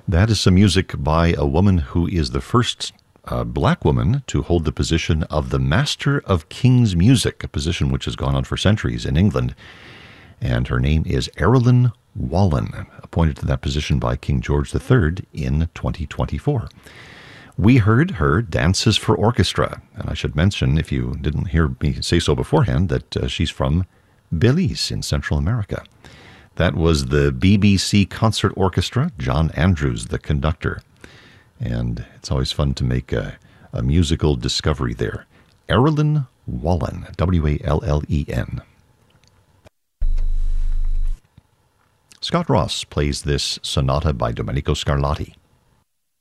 That is some music by a woman who is the first black woman to hold the position of the Master of King's Music, a position which has gone on for centuries in England. And her name is Erilyn Wallen, appointed to that position by King George III in 2024. We heard her Dances for Orchestra, and I should mention, if you didn't hear me say so beforehand, that she's from Belize in Central America. That was the BBC Concert Orchestra, John Andrews, the conductor. And it's always fun to make a musical discovery there. Erilyn Wallen, W-A-L-L-E-N. Scott Ross plays this sonata by Domenico Scarlatti.